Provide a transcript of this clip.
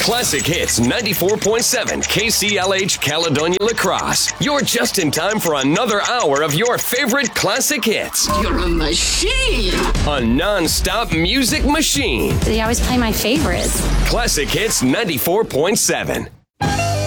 Classic Hits 94.7 KCLH Caledonia La Crosse. You're just in time for another hour of your favorite classic hits. You're a machine! A non-stop music machine. They always play my favorites. Classic Hits 94.7.